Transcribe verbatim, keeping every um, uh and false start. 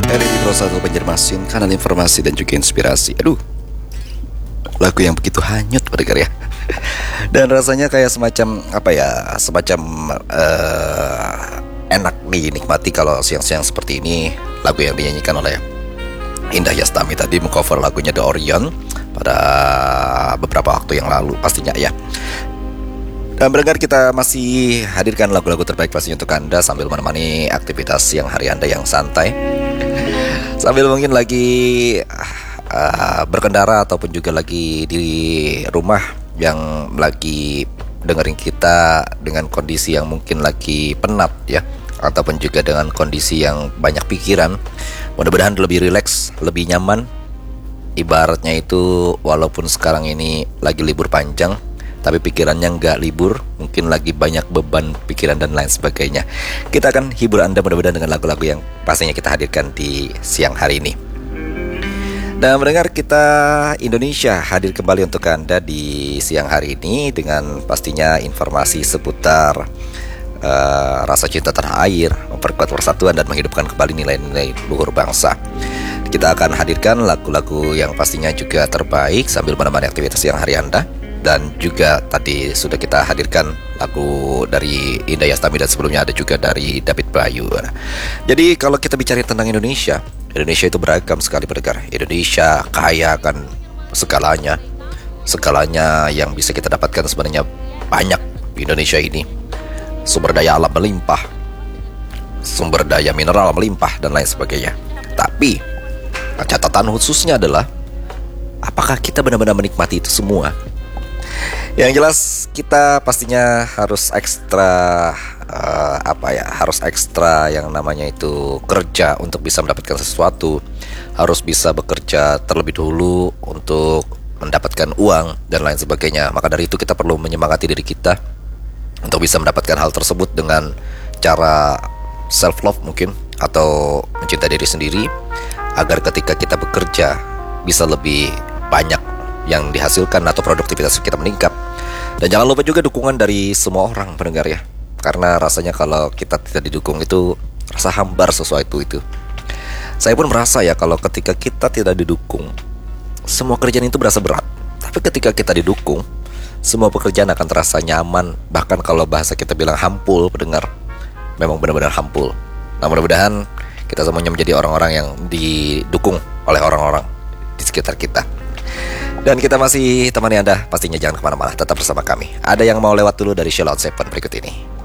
R R I Pro satu Banjarmasin, kanal informasi dan juga inspirasi. Aduh, lagu yang begitu hanyut pendengar ya. Dan rasanya kayak semacam apa ya, semacam uh, enak dinikmati kalau siang-siang seperti ini. Lagu yang dinyanyikan oleh Indah Yastami tadi mengcover lagunya The Orion pada beberapa waktu yang lalu pastinya ya. Dan pendengar, kita masih hadirkan lagu-lagu terbaik pastinya untuk Anda sambil menemani aktivitas siang hari Anda yang santai, sambil mungkin lagi uh, berkendara ataupun juga lagi di rumah yang lagi dengerin kita dengan kondisi yang mungkin lagi penat ya, ataupun juga dengan kondisi yang banyak pikiran. Mudah-mudahan lebih rileks, lebih nyaman. Ibaratnya itu walaupun sekarang ini lagi libur panjang, tapi pikirannya nggak libur, mungkin lagi banyak beban pikiran dan lain sebagainya. Kita akan hibur Anda mudah-mudahan dengan lagu-lagu yang pastinya kita hadirkan di siang hari ini. Dan mendengar, kita Indonesia hadir kembali untuk Anda di siang hari ini dengan pastinya informasi seputar uh, rasa cinta tanah air, memperkuat persatuan dan menghidupkan kembali nilai-nilai luhur bangsa. Kita akan hadirkan lagu-lagu yang pastinya juga terbaik sambil menemani aktivitas siang hari Anda. Dan juga tadi sudah kita hadirkan lagu dari Indah Yastami dan sebelumnya ada juga dari David Bayu. Jadi kalau kita bicara tentang Indonesia, Indonesia itu beragam sekali pendengar. Indonesia kaya akan segalanya. Segalanya yang bisa kita dapatkan sebenarnya banyak di Indonesia ini. Sumber daya alam melimpah, sumber daya mineral melimpah dan lain sebagainya. Tapi catatan khususnya adalah apakah kita benar-benar menikmati itu semua? Yang jelas kita pastinya harus ekstra uh, apa ya, harus ekstra yang namanya itu kerja untuk bisa mendapatkan sesuatu. Harus bisa bekerja terlebih dahulu untuk mendapatkan uang dan lain sebagainya. Maka dari itu kita perlu menyemangati diri kita untuk bisa mendapatkan hal tersebut dengan cara self love mungkin, atau mencintai diri sendiri, agar ketika kita bekerja bisa lebih banyak yang dihasilkan atau produktivitas kita meningkat. Dan jangan lupa juga dukungan dari semua orang pendengar ya, karena rasanya kalau kita tidak didukung itu rasa hambar sesuatu itu. Saya pun merasa ya, kalau ketika kita tidak didukung, semua kerjaan itu berasa berat. Tapi ketika kita didukung, semua pekerjaan akan terasa nyaman. Bahkan kalau bahasa kita bilang hampul pendengar, memang benar-benar hampul. Nah, mudah-mudahan kita semuanya menjadi orang-orang yang didukung oleh orang-orang di sekitar kita. Dan kita masih temani Anda, pastinya jangan kemana-mana, tetap bersama kami. Ada yang mau lewat dulu dari Shell Out Seven berikut ini.